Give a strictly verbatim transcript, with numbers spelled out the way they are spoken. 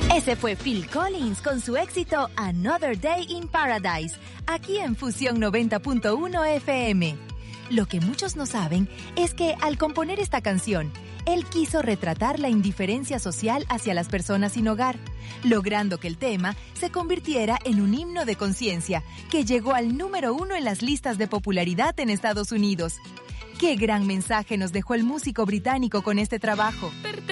Ese fue Phil Collins con su éxito Another Day in Paradise, aquí en Fusión noventa punto uno F M. Lo que muchos no saben es que al componer esta canción, él quiso retratar la indiferencia social hacia las personas sin hogar, logrando que el tema se convirtiera en un himno de conciencia que llegó al número uno en las listas de popularidad en Estados Unidos. ¡Qué gran mensaje nos dejó el músico británico con este trabajo!